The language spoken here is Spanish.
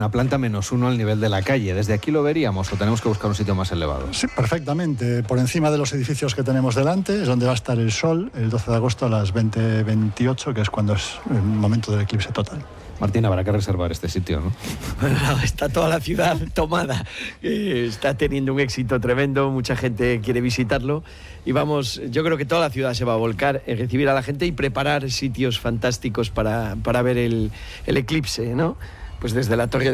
Una planta -1 al nivel de la calle. ¿Desde aquí lo veríamos o tenemos que buscar un sitio más elevado? Sí, perfectamente. Por encima de los edificios que tenemos delante es donde va a estar el sol el 12 de agosto a las 20:28, que es cuando es el momento del eclipse total. Martín, habrá que reservar este sitio, ¿no? Bueno, está toda la ciudad tomada. Está teniendo un éxito tremendo, mucha gente quiere visitarlo y vamos, yo creo que toda la ciudad se va a volcar en recibir a la gente y preparar sitios fantásticos para ver el eclipse, ¿no? Pues desde la Torre